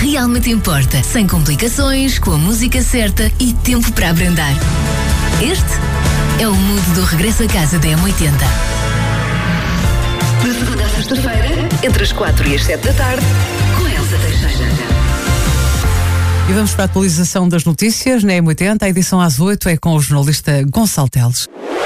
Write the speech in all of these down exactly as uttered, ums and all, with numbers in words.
realmente importa, sem complicações, com a música certa e tempo para abrandar. Este é o mood do regresso a casa da M oitenta. De segunda a sexta-feira, entre as quatro e as sete da tarde, com Elsa Teixeira. E vamos para a atualização das notícias na M oitenta. A edição às oito é com o jornalista Gonçalo Teles.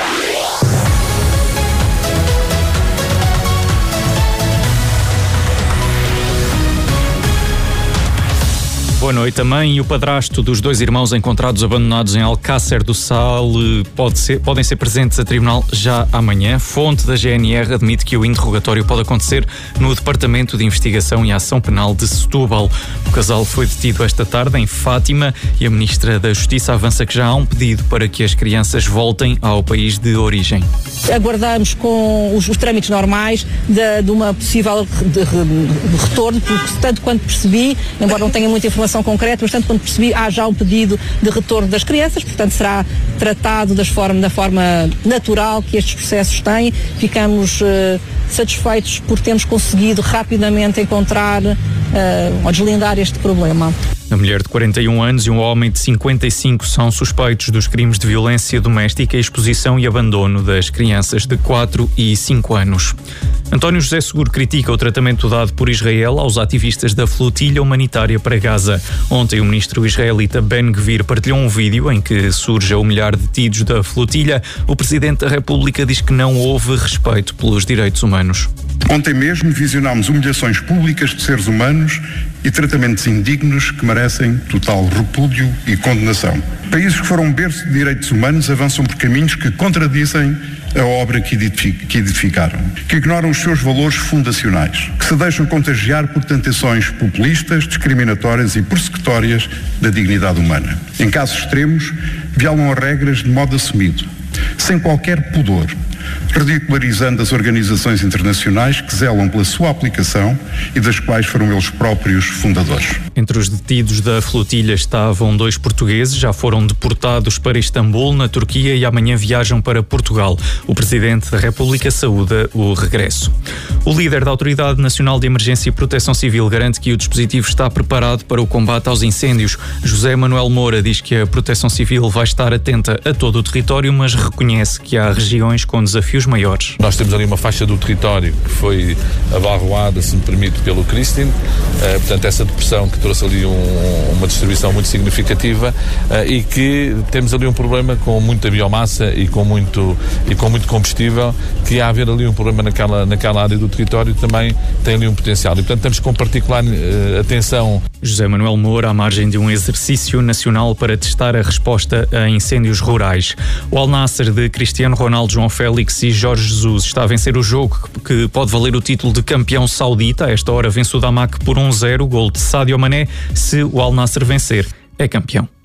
Boa noite. A mãe e o padrasto dos dois irmãos encontrados abandonados em Alcácer do Sal pode ser, podem ser presentes a tribunal já amanhã. Fonte da G N R admite que o interrogatório pode acontecer no Departamento de Investigação e Ação Penal de Setúbal. O casal foi detido esta tarde em Fátima e a Ministra da Justiça avança que já há um pedido para que as crianças voltem ao país de origem. Aguardamos com os, os trâmites normais de, de uma possível de, de, de retorno, porque tanto quanto percebi, embora não tenha muita informação concreta, mas tanto quanto percebi, há já um pedido de retorno das crianças, portanto será tratado das forma, da forma natural que estes processos têm. Ficamos uh, satisfeitos por termos conseguido rapidamente encontrar uh, ou deslindar este problema. A mulher de quarenta e um anos e um homem de cinquenta e cinco são suspeitos dos crimes de violência doméstica, exposição e abandono das crianças de quatro e cinco anos. António José Seguro critica o tratamento dado por Israel aos ativistas da flotilha humanitária para Gaza. Ontem o ministro israelita Ben Gvir partilhou um vídeo em que surge a humilhar detidos da flotilha. O presidente da República diz que não houve respeito pelos direitos humanos. Ontem mesmo visionámos humilhações públicas de seres humanos e tratamentos indignos que merecem total repúdio e condenação. Países que foram berço de direitos humanos avançam por caminhos que contradizem a obra que edificaram, que ignoram os seus valores fundacionais, que se deixam contagiar por tentações populistas, discriminatórias e persecutórias da dignidade humana. Em casos extremos, violam as regras de modo assumido, sem qualquer pudor, ridicularizando as organizações internacionais que zelam pela sua aplicação e das quais foram eles próprios fundadores. Entre os detidos da flotilha estavam dois portugueses, já foram deportados para Istambul, na Turquia, e amanhã viajam para Portugal. O Presidente da República saúda o regresso. O líder da Autoridade Nacional de Emergência e Proteção Civil garante que o dispositivo está preparado para o combate aos incêndios. José Manuel Moura diz que a Proteção Civil vai estar atenta a todo o território, mas reconhece que há regiões com desafios maiores. Nós temos ali uma faixa do território que foi abarroada, se me permite, pelo Christine, uh, portanto essa depressão que trouxe ali um, uma distribuição muito significativa uh, e que temos ali um problema com muita biomassa e com muito, e com muito combustível, que há a haver ali um problema naquela, naquela área do território também tem ali um potencial e portanto estamos com particular uh, atenção. José Manuel Moura à margem de um exercício nacional para testar a resposta a incêndios rurais. O Al Nassr de Cristiano Ronaldo, João Félix e Jorge Jesus está a vencer o jogo que pode valer o título de campeão saudita. A esta hora vence o Damac por um zero, gol de Sadio Mané. Se o Al Nassr vencer, é campeão.